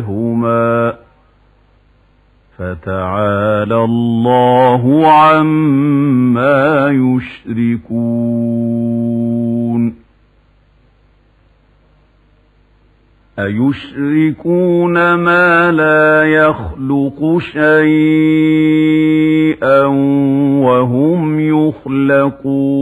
هما فتعالى الله عما يشركون أيشركون ما لا يخلق شيئا وهم يخلقون